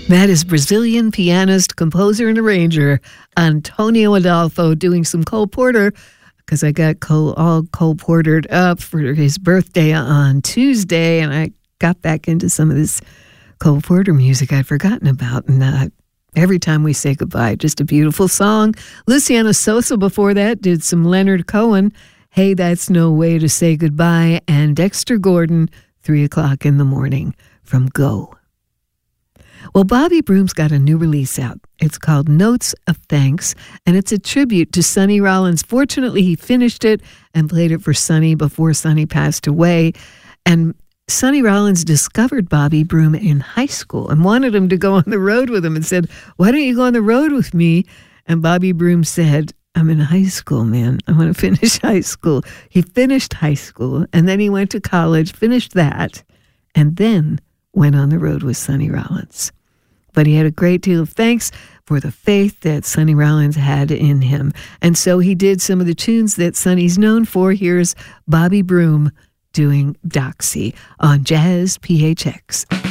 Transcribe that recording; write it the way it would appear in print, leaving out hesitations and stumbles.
That is Brazilian pianist, composer, and arranger Antonio Adolfo doing some Cole Porter, because I got all Cole Portered up for his birthday on Tuesday, and I got back into some of this Cole Porter music I'd forgotten about. And every time we say goodbye, just a beautiful song. Luciano Sosa before that did some Leonard Cohen, Hey, That's No Way to Say Goodbye, and Dexter Gordon, 3 o'clock in the morning from Go. Well, Bobby Broom's got a new release out. It's called Notes of Thanks, and it's a tribute to Sonny Rollins. Fortunately, he finished it and played it for Sonny before Sonny passed away. And Sonny Rollins discovered Bobby Broom in high school and wanted him to go on the road with him and said, "Why don't you go on the road with me?" And Bobby Broom said, "I'm in high school, man. I want to finish high school." He finished high school, and then he went to college, finished that, and then went on the road with Sonny Rollins. But he had a great deal of thanks for the faith that Sonny Rollins had in him. And so he did some of the tunes that Sonny's known for. Here's Bobby Broom doing Doxy on Jazz PHX.